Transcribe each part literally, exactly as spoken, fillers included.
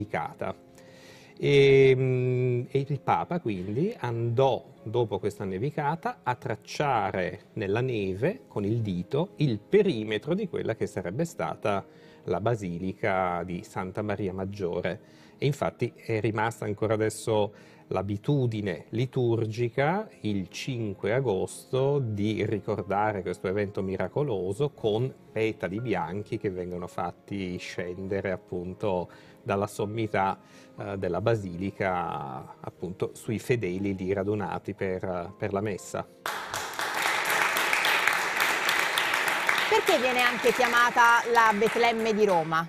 E, mm, e il Papa quindi andò, dopo questa nevicata, a tracciare nella neve con il dito il perimetro di quella che sarebbe stata la Basilica di Santa Maria Maggiore. E infatti è rimasta ancora adesso l'abitudine liturgica, il cinque agosto, di ricordare questo evento miracoloso con petali bianchi che vengono fatti scendere appunto dalla sommità eh, della Basilica appunto sui fedeli lì radunati per, per la messa. Perché viene anche chiamata la Betlemme di Roma?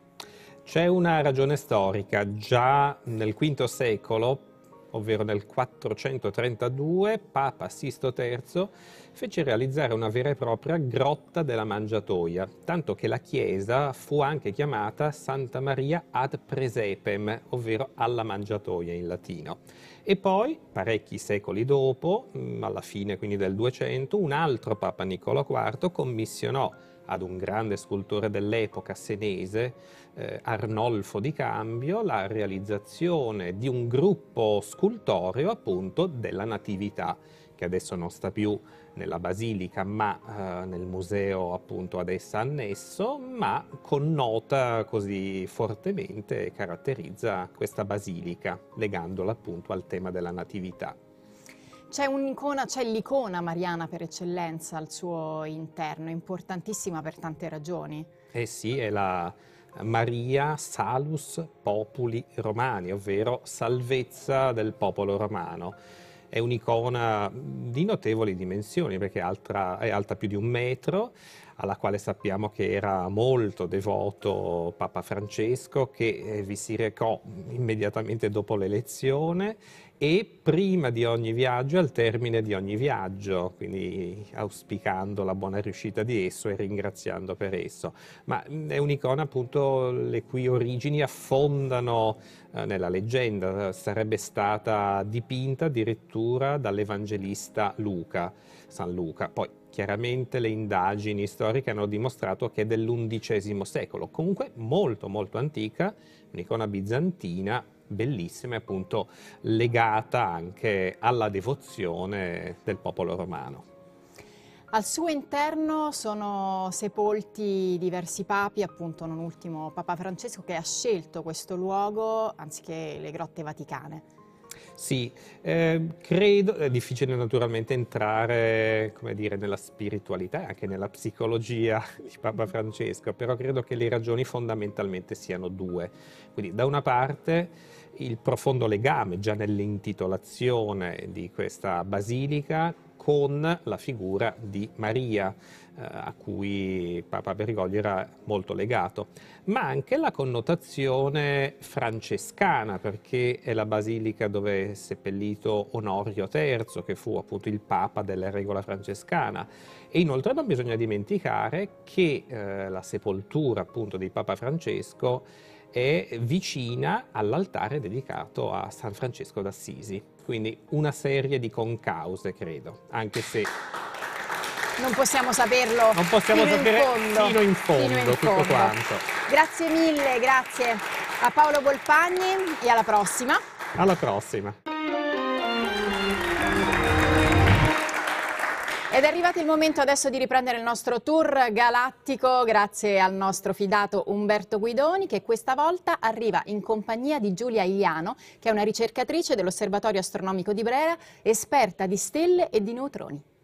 C'è una ragione storica. Già nel quinto secolo, ovvero nel quattrocentotrentadue, Papa Sisto terzo fece realizzare una vera e propria grotta della Mangiatoia, tanto che la chiesa fu anche chiamata Santa Maria ad Presepem, ovvero alla Mangiatoia in latino. E poi, parecchi secoli dopo, alla fine quindi del duecento, un altro Papa Niccolò quarto commissionò ad un grande scultore dell'epoca senese, eh, Arnolfo di Cambio, la realizzazione di un gruppo scultoreo appunto della Natività, che adesso non sta più nella Basilica ma eh, nel museo appunto ad essa annesso, ma connota così fortemente e caratterizza questa Basilica, legandola appunto al tema della Natività. C'è un'icona, c'è l'icona mariana per eccellenza al suo interno, importantissima per tante ragioni. Eh sì, è la Maria Salus Populi Romani, ovvero salvezza del popolo romano. È un'icona di notevoli dimensioni perché è, altra, è alta più di un metro, alla quale sappiamo che era molto devoto Papa Francesco, che vi si recò immediatamente dopo l'elezione e prima di ogni viaggio e al termine di ogni viaggio, quindi auspicando la buona riuscita di esso e ringraziando per esso. Ma è un'icona appunto le cui origini affondano eh, nella leggenda. Sarebbe stata dipinta addirittura dall'evangelista Luca, San Luca. Poi chiaramente le indagini storiche hanno dimostrato che è dell'undicesimo secolo, comunque molto molto antica, un'icona bizantina, bellissima, appunto legata anche alla devozione del popolo romano. Al suo interno sono sepolti diversi papi, appunto non ultimo Papa Francesco, che ha scelto questo luogo anziché le grotte vaticane. Sì, eh, credo, è difficile naturalmente entrare, come dire, nella spiritualità e anche nella psicologia di Papa Francesco, però credo che le ragioni fondamentalmente siano due. Quindi da una parte il profondo legame già nell'intitolazione di questa basilica con la figura di Maria, eh, a cui Papa Bergoglio era molto legato, ma anche la connotazione francescana, perché è la basilica dove è seppellito Onorio terzo, che fu appunto il Papa della regola francescana. E inoltre non bisogna dimenticare che eh, la sepoltura appunto di Papa Francesco è vicina all'altare dedicato a San Francesco d'Assisi, quindi una serie di concause, credo, anche se non possiamo saperlo non possiamo fino sapere in fondo, fino in fondo, fino in tutto fondo. quanto. Grazie mille, grazie a Paolo Bolpagni e alla prossima. Alla prossima. Ed è arrivato il momento adesso di riprendere il nostro tour galattico grazie al nostro fidato Umberto Guidoni, che questa volta arriva in compagnia di Giulia Iliano, che è una ricercatrice dell'Osservatorio Astronomico di Brera, esperta di stelle e di neutroni.